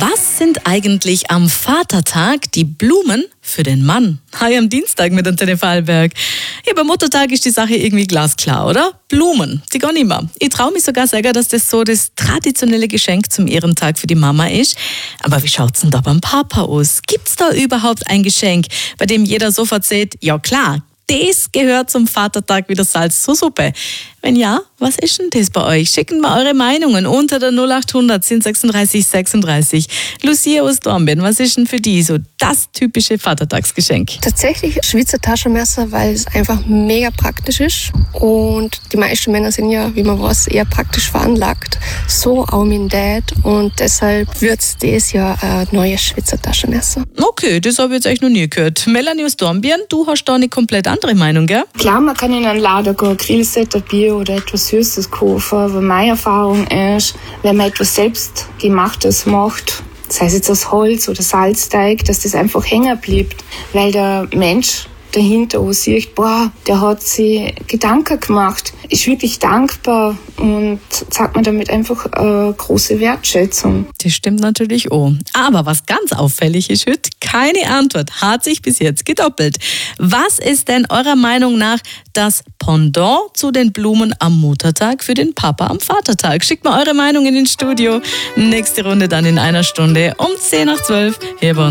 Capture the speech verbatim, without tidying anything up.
Was sind eigentlich am Vatertag die Blumen für den Mann? Hi am Dienstag mit Antenne Vorarlberg. Ja, beim Muttertag ist die Sache irgendwie glasklar, oder? Blumen, die gar nicht mehr. Ich traue mich sogar sagen, dass das so das traditionelle Geschenk zum Ehrentag für die Mama ist. Aber wie schaut's denn da beim Papa aus? Gibt's da überhaupt ein Geschenk, bei dem jeder sofort sagt, ja klar, das gehört zum Vatertag wie das Salz zur Suppe? Wenn ja, was ist denn das bei euch? Schicken wir eure Meinungen unter der null acht hundert zehn sechsunddreißig sechsunddreißig. Lucia aus Dornbirn, was ist denn für die so das typische Vatertagsgeschenk? Tatsächlich Schweizer Taschenmesser, weil es einfach mega praktisch ist. Und die meisten Männer sind ja, wie man weiß, eher praktisch veranlagt. So auch mein Dad. Und deshalb wird es dieses Jahr ein neues Schweizer Taschenmesser. Okay, das habe ich jetzt echt noch nie gehört. Melanie aus Dornbirn, du hast da eine komplett andere Meinung, gell? Klar, man kann in einen Laden gehen, Grillset, ein Bier oder etwas Süßes kaufen, aber meine Erfahrung ist, wenn man etwas Selbstgemachtes macht, sei es jetzt aus Holz oder Salzteig, dass das einfach hängen bleibt, weil der Mensch dahinter auch sieht, boah, der hat sich Gedanken gemacht, ist wirklich dankbar und zeigt mir damit einfach eine große Wertschätzung. Das stimmt natürlich auch. Aber was ganz auffällig ist heute, keine Antwort hat sich bis jetzt gedoppelt. Was ist denn eurer Meinung nach das Pendant zu den Blumen am Muttertag für den Papa am Vatertag? Schickt mal eure Meinung in den Studio. Nächste Runde dann in einer Stunde um zehn nach zwölf hier bei uns.